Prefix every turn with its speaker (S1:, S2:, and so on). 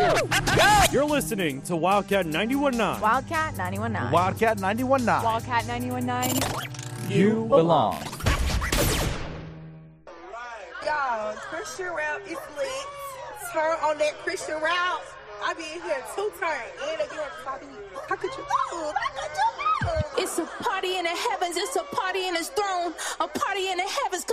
S1: You're listening to Wildcat 91.9.
S2: Wildcat 91.9.
S3: Wildcat 91.9.
S2: Wildcat 91.9.
S3: You belong.
S4: Y'all, Christian rap is lit. Turn on that Christian rap. I be in here 2 turns. And again, how could you lose?
S5: It's a party in the heavens. It's a party in his throne. A party in the heavens.